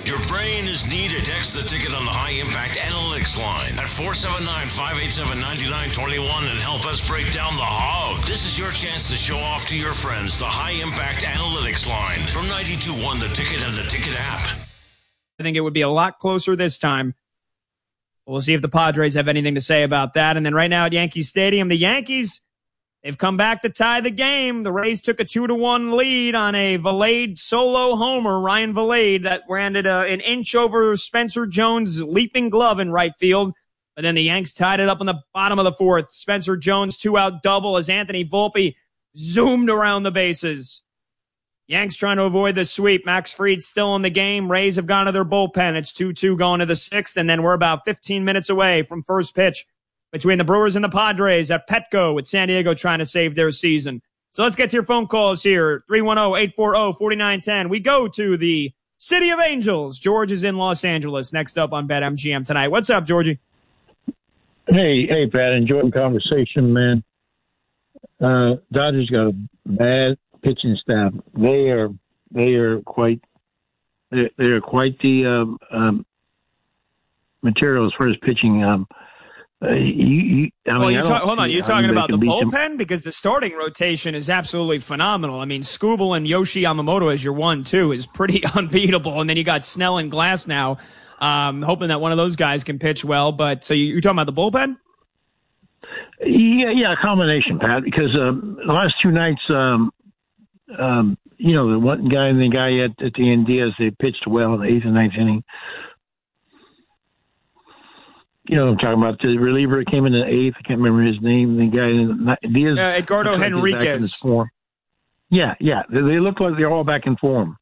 Your brain is needed. Text the ticket on the High Impact Analytics line at 479-587-9921 and help us break down the hog. This is your chance to show off to your friends the High Impact Analytics line from 92.1 The Ticket and the Ticket app. I think it would be a lot closer this time. We'll see if the Padres have anything to say about that. And then right now at Yankee Stadium, the Yankees, they've come back to tie the game. The Rays took a 2-1 lead on a Valade solo homer, Ryan Valade, that landed an inch over Spencer Jones' leaping glove in right field. But then the Yanks tied it up in the bottom of the fourth. Spencer Jones 2-out double as Anthony Volpe zoomed around the bases. Yanks trying to avoid the sweep. Max Fried still in the game. Rays have gone to their bullpen. It's 2-2 going to the sixth, and then we're about 15 minutes away from first pitch between the Brewers and the Padres at Petco with San Diego trying to save their season. So let's get to your phone calls here. 310-840-4910. We go to the City of Angels. George is in Los Angeles. Next up on BetMGM tonight. What's up, Georgie? Hey, Pat. Enjoying the conversation, man. Dodgers got a bad pitching staff. They are quite the material as far as pitching. You're talking about the bullpen? Because the starting rotation is absolutely phenomenal. I mean, Skubal and Yoshi Yamamoto as your 1-2 is pretty unbeatable. And then you got Snell and Glass now, hoping that one of those guys can pitch well. But so you're talking about the bullpen? Yeah, a combination, Pat, because the last two nights, the one guy and the guy at the end, Diaz, they pitched well in the eighth and ninth inning. You know what I'm talking about. The reliever came in the eighth. I can't remember his name. The guy, Diaz. Edgardo Henriquez. Yeah. They look like they're all back in form.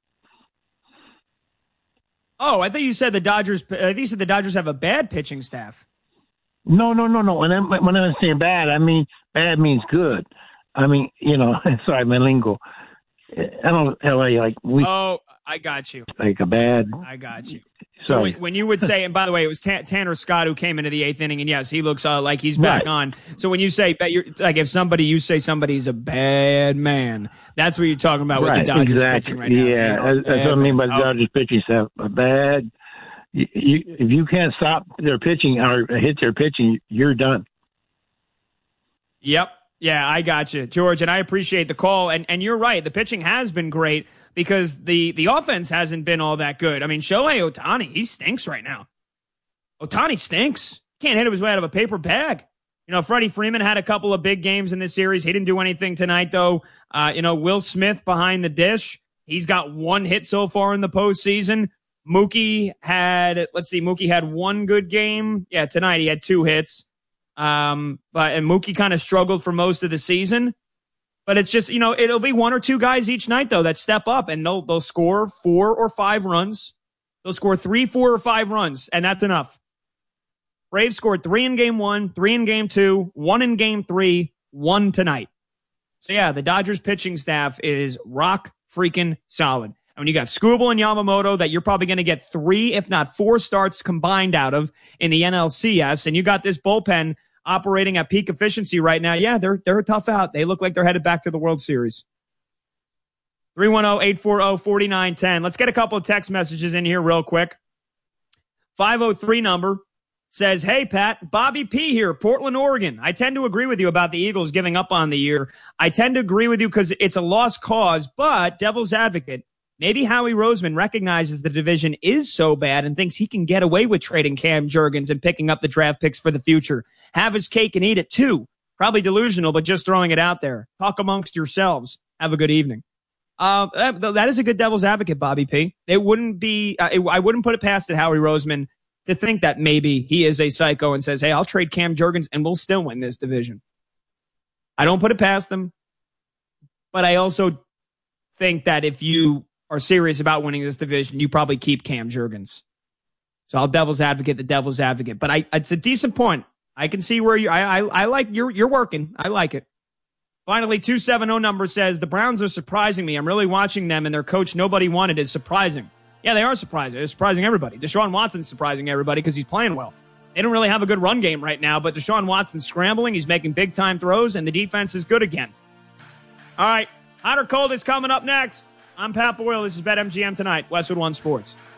Oh, I thought you said the Dodgers. The Dodgers have a bad pitching staff. No. When I'm saying bad, I mean bad means good. I mean, sorry, my lingo. I don't like we. Oh, I got you. Like a bad. I got you. So when you would say, and by the way, it was Tanner Scott who came into the eighth inning, and yes, he looks like he's back on. So when you say, like if you say somebody's a bad man, that's what you're talking about with the Dodgers pitching right now. Yeah, that's what I mean by the Dodgers pitching staff. A bad. If you can't stop their pitching or hit their pitching, you're done. Yep. Yeah, I got you, George, and I appreciate the call. And you're right. The pitching has been great because the offense hasn't been all that good. I mean, Shohei Ohtani, he stinks right now. Ohtani stinks. Can't hit his way out of a paper bag. Freddie Freeman had a couple of big games in this series. He didn't do anything tonight, though. Will Smith behind the dish. He's got one hit so far in the postseason. Mookie had one good game. Yeah, tonight he had two hits. And Mookie kind of struggled for most of the season. But it's just, it'll be one or two guys each night, though, that step up and they'll score 4 or 5 runs. They'll score 3, 4, or 5 runs, and that's enough. Braves scored 3 in game 1, 3 in game 2, 1 in game 3, 1 tonight. So, yeah, the Dodgers pitching staff is rock freaking solid. And when you got Skubal and Yamamoto that you're probably going to get 3, if not 4 starts combined out of in the NLCS, and you got this bullpen operating at peak efficiency right now, yeah, they're a tough out. They look like they're headed back to the World Series. 310-840-4910. Let's get a couple of text messages in here real quick. 503 number says, hey, Pat, Bobby P here, Portland, Oregon. I tend to agree with you about the Eagles giving up on the year. I tend to agree with you because it's a lost cause, but devil's advocate, maybe Howie Roseman recognizes the division is so bad and thinks he can get away with trading Cam Jurgens and picking up the draft picks for the future. Have his cake and eat it too. Probably delusional, but just throwing it out there. Talk amongst yourselves. Have a good evening. That is a good devil's advocate, Bobby P. It wouldn't be, I wouldn't put it past it, Howie Roseman, to think that maybe he is a psycho and says, hey, I'll trade Cam Jurgens and we'll still win this division. I don't put it past them, but I also think that if you are serious about winning this division, you probably keep Cam Jurgens. So I'll devil's advocate the devil's advocate, but it's a decent point. I can see where I like you're working. I like it. Finally, 270 number says the Browns are surprising me. I'm really watching them, and their coach nobody wanted is surprising. Yeah, they are surprising. They're surprising everybody. Deshaun Watson's surprising everybody because he's playing well. They don't really have a good run game right now, but Deshaun Watson's scrambling. He's making big-time throws, and the defense is good again. All right, hot or cold is coming up next. I'm Pat Boyle. This is BetMGM Tonight, Westwood One Sports.